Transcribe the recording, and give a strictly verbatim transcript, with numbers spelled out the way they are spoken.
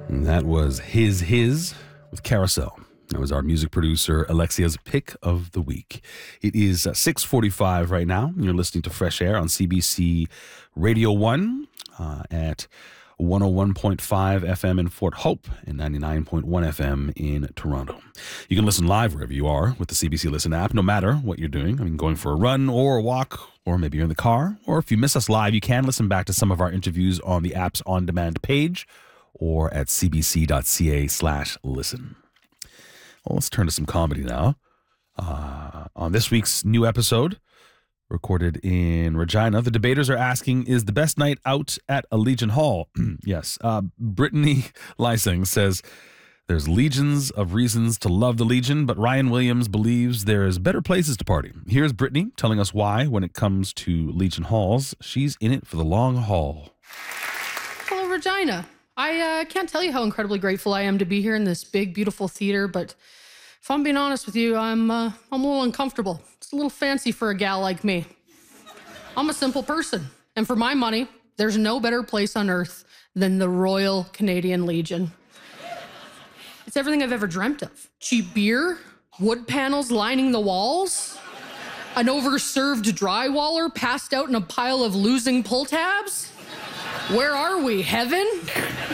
And that was His His with Carousel. That was our music producer, Alexia's pick of the week. It is uh, six forty-five right now. You're listening to Fresh Air on C B C Radio one uh, at one oh one point five F M in Fort Hope and ninety-nine point one F M in Toronto. You can listen live wherever you are with the C B C Listen app, no matter what you're doing. I mean, going for a run or a walk, or maybe you're in the car. Or if you miss us live, you can listen back to some of our interviews on the app's on-demand page or at cbc.ca slash listen. Well, let's turn to some comedy now. Uh, on this week's new episode, recorded in Regina, the debaters are asking, is the best night out at a Legion Hall? Yes. Uh, Brittany Lysing says, there's legions of reasons to love the Legion, but Ryan Williams believes there's better places to party. Here's Brittany telling us why, when it comes to Legion Halls, she's in it for the long haul. Hello, Regina. I uh, can't tell you how incredibly grateful I am to be here in this big, beautiful theater, but if I'm being honest with you, I'm, uh, I'm a little uncomfortable. It's a little fancy for a gal like me. I'm a simple person, and for my money, there's no better place on earth than the Royal Canadian Legion. It's everything I've ever dreamt of. Cheap beer, wood panels lining the walls, an overserved drywaller passed out in a pile of losing pull tabs. Where are we, heaven?